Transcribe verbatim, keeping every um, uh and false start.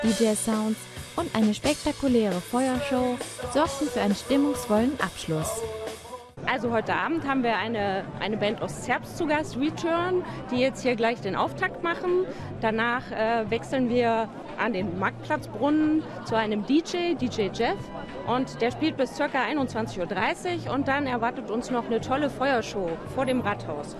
D J-Sounds und eine spektakuläre Feuershow sorgten für einen stimmungsvollen Abschluss. Also heute Abend haben wir eine, eine Band aus Zerbst zu Gast, Return, die jetzt hier gleich den Auftakt machen. Danach äh, wechseln wir an den Marktplatzbrunnen zu einem D J, D J Jeff. Und der spielt bis ca. einundzwanzig Uhr dreißig und dann erwartet uns noch eine tolle Feuershow vor dem Rathaus.